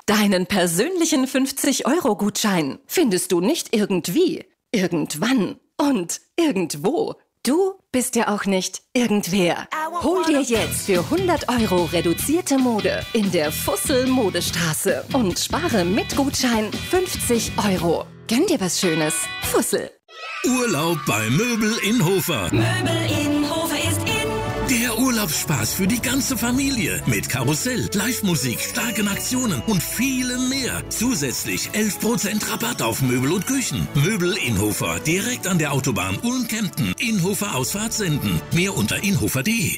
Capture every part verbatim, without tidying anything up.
Deinen persönlichen fünfzig-Euro-Gutschein findest du nicht irgendwie, irgendwann und irgendwo. Du bist ja auch nicht irgendwer. Hol dir jetzt für hundert Euro reduzierte Mode in der Fussel Modestraße und spare mit Gutschein fünfzig Euro. Gönn dir was Schönes. Fussel. Urlaub bei Möbel in Hofer. Möbel in Hofer ist in. Der Urlaubsspaß für die ganze Familie. Mit Karussell, Live-Musik, starken Aktionen und vielem mehr. Zusätzlich elf Prozent Rabatt auf Möbel und Küchen. Möbel in Hofer, direkt an der Autobahn Ulm-Kempten. Inhofer Ausfahrt senden. Mehr unter inhofer punkt de.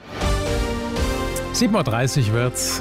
sieben Uhr dreißig wird's.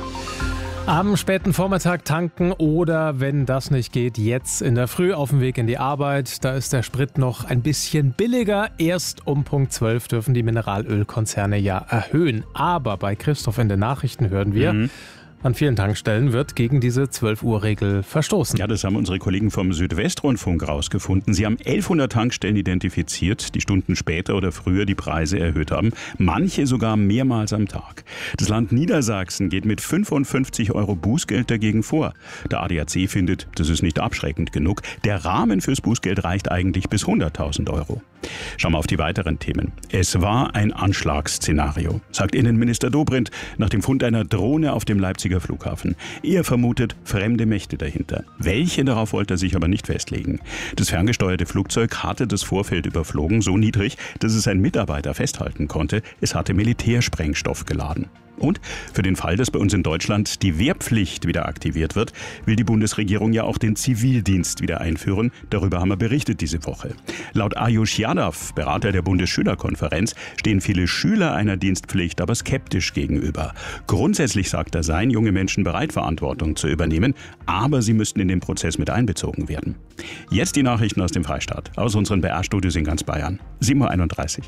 Am späten Vormittag tanken oder, wenn das nicht geht, jetzt in der Früh auf dem Weg in die Arbeit. Da ist der Sprit noch ein bisschen billiger. Erst um Punkt zwölf dürfen die Mineralölkonzerne ja erhöhen. Aber bei Christoph in den Nachrichten hören wir, mhm. an vielen Tankstellen wird gegen diese zwölf-Uhr-Regel verstoßen. Ja, das haben unsere Kollegen vom Südwestrundfunk rausgefunden. Sie haben elfhundert Tankstellen identifiziert, die Stunden später oder früher die Preise erhöht haben. Manche sogar mehrmals am Tag. Das Land Niedersachsen geht mit fünfundfünfzig Euro Bußgeld dagegen vor. Der A D A C findet, das ist nicht abschreckend genug. Der Rahmen fürs Bußgeld reicht eigentlich bis hunderttausend Euro. Schauen wir auf die weiteren Themen. Es war ein Anschlagsszenario, sagt Innenminister Dobrindt nach dem Fund einer Drohne auf dem Leipziger Flughafen. Er vermutet fremde Mächte dahinter. Welche, darauf wollte er sich aber nicht festlegen. Das ferngesteuerte Flugzeug hatte das Vorfeld überflogen, so niedrig, dass es ein Mitarbeiter festhalten konnte. Es hatte Militärsprengstoff geladen. Und für den Fall, dass bei uns in Deutschland die Wehrpflicht wieder aktiviert wird, will die Bundesregierung ja auch den Zivildienst wieder einführen. Darüber haben wir berichtet diese Woche. Laut Ayush Yadav, Berater der Bundesschülerkonferenz, stehen viele Schüler einer Dienstpflicht aber skeptisch gegenüber. Grundsätzlich sagt er, seien junge Menschen bereit, Verantwortung zu übernehmen, aber sie müssten in den Prozess mit einbezogen werden. Jetzt die Nachrichten aus dem Freistaat, aus unseren B R-Studios in ganz Bayern. sieben Uhr einunddreißig.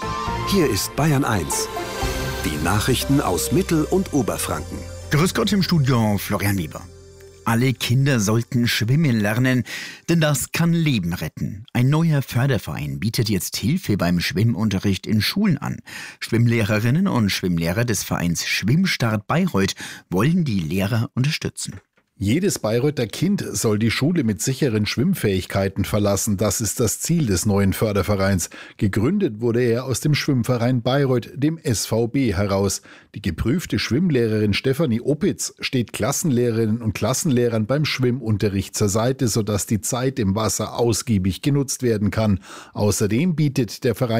Hier ist Bayern eins. Die Nachrichten aus Mittel- und Oberfranken. Grüß Gott im Studio, Florian Weber. Alle Kinder sollten schwimmen lernen, denn das kann Leben retten. Ein neuer Förderverein bietet jetzt Hilfe beim Schwimmunterricht in Schulen an. Schwimmlehrerinnen und Schwimmlehrer des Vereins Schwimmstart Bayreuth wollen die Lehrer unterstützen. Jedes Bayreuther Kind soll die Schule mit sicheren Schwimmfähigkeiten verlassen. Das ist das Ziel des neuen Fördervereins. Gegründet wurde er aus dem Schwimmverein Bayreuth, dem S V B, heraus. Die geprüfte Schwimmlehrerin Stefanie Opitz steht Klassenlehrerinnen und Klassenlehrern beim Schwimmunterricht zur Seite, sodass die Zeit im Wasser ausgiebig genutzt werden kann. Außerdem bietet der Verein